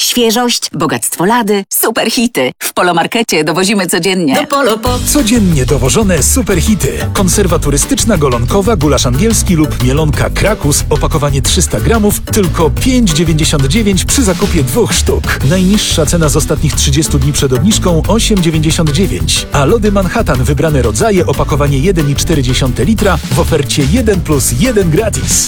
Świeżość, bogactwo lady, super hity. W Polomarkecie dowozimy codziennie. Do Polo po... Codziennie dowożone superhity. Konserwa turystyczna golonkowa, gulasz angielski lub mielonka Krakus, opakowanie 300 gramów, tylko 5,99 przy zakupie 2 sztuk. Najniższa cena z ostatnich 30 dni przed obniżką 8,99. A lody Manhattan wybrane rodzaje, opakowanie 1,4 litra w ofercie 1+1 gratis.